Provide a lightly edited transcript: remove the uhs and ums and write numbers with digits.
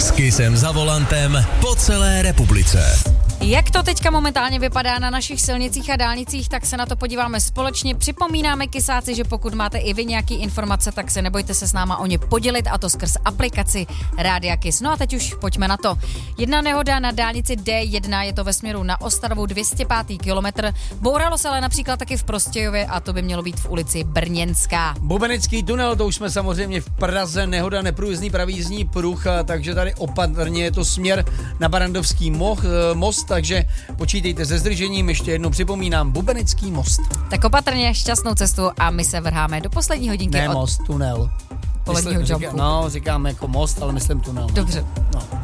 S Kissem za volantem po celé republice. Jak to teďka momentálně vypadá na našich silnicích a dálnicích, tak se na to podíváme společně. Připomínáme, kysáci, že pokud máte i vy nějaký informace, tak se nebojte se s náma o ně podělit, a to skrz aplikaci Rádia Kiss. No a teď už pojďme na to. Jedna nehoda na dálnici D1, je to ve směru na Ostravu, 205. kilometr. Bouralo se ale například taky v Prostějově, a to by mělo být v ulici Brněnská. Bubenecký tunel, to už jsme samozřejmě v Praze, nehoda, neprůjezdný pravý jízdní pruh, takže tady opatrně je to směr na Barandovský most, takže počítejte se zdržením, ještě jednou připomínám, Bubenecký most. Tak opatrně, šťastnou cestu a my se vrháme do poslední hodinky. Ne most, tunel. Poledního jumpu. Říkám jako most, ale myslím tunel. Dobře. No.